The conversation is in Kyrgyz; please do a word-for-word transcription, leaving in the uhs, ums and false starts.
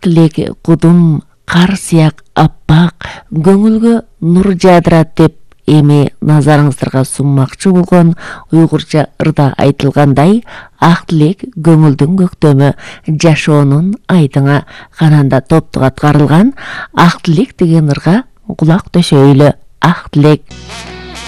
тилек кудум кар сыяк аппак көңүлгө нур жаадырат деп эми назарыңыздарга сунмакчы болгон уйгурча ырда айтылгандай, ак тилек көңүлдүн көктөмү, жашоонун айдыңа кананда топтук аткарылган ак тилек деген ырга кулак төшөйлү. Ак тилек.